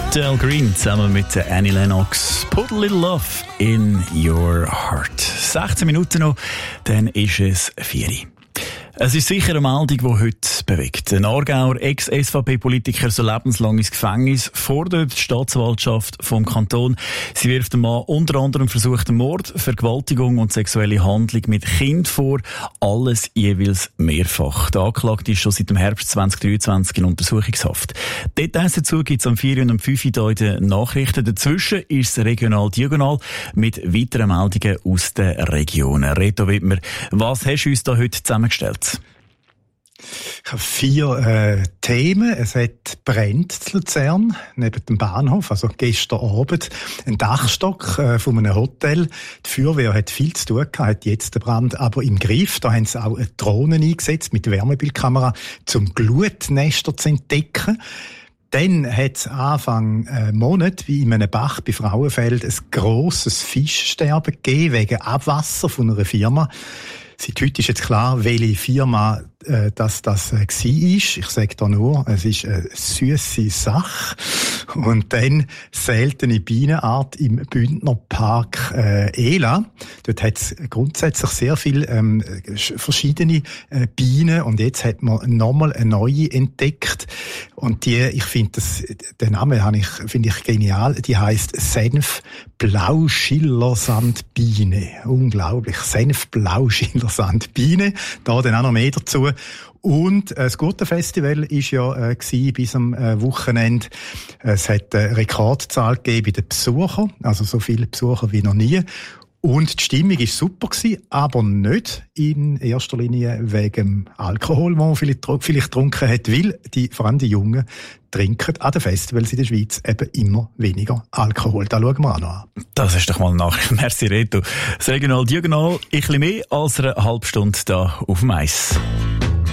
Del Green zusammen mit Annie Lennox. Put a little love in your heart. 16 Minuten noch, dann ist es 4 Uhr. Es ist sicher eine Meldung, die heute bewegt. Ein Aargauer Ex-SVP-Politiker soll lebenslang ins Gefängnis, fordert die Staatsanwaltschaft vom Kanton. Sie wirft dem Mann unter anderem versuchten Mord, Vergewaltigung und sexuelle Handlung mit Kind vor. Alles jeweils mehrfach. Der Anklagte ist schon seit dem Herbst 2023 in Untersuchungshaft. Details dazu gibt es am 4 und am 5 Uhr in den Nachrichten. Dazwischen ist es regional diagonal mit weiteren Meldungen aus den Regionen. Reto Wittmer, was hast du uns da heute zusammengestellt? Ich habe 4 Themen. Es hat brennt in Luzern, neben dem Bahnhof, also gestern Abend, ein Dachstock von einem Hotel. Die Feuerwehr hat viel zu tun gehabt, hat jetzt den Brand aber im Griff. Da haben sie auch eine Drohne eingesetzt mit Wärmebildkamera, um Glutnester zu entdecken. Dann hat es Anfang Monat, wie in einem Bach bei Frauenfeld, ein grosses Fischsterben gegeben, wegen Abwasser von einer Firma. Seit heute ist jetzt klar, welche Firma das war. Ich sage da nur, es ist eine süsse Sache. Und dann seltene Bienenart im Bündnerpark Ela. Dort hat es grundsätzlich sehr viele verschiedene Bienen und jetzt hat man nochmal eine neue entdeckt. Und ich finde den Namen finde ich genial. Die heisst Senf-Blau-Schillersandbiene. Unglaublich. Senf-Blau-Schillersandbiene. Da dann auch noch mehr dazu. Und das Gurtenfestival ist ja bis am Wochenende. Es hat eine Rekordzahl gegeben bei den Besuchern, also so viele Besucher wie noch nie. Und die Stimmung war super gewesen, aber nicht in erster Linie wegen dem Alkohol, den man vielleicht getrunken hat, weil vor allem die Jungen trinken an den Festivals in der Schweiz eben immer weniger Alkohol. Da schauen wir auch noch an. Das ist doch mal nach. Merci, Reto. Das Regional Diagonal, ein bisschen mehr als eine halbe Stunde da auf dem Eis.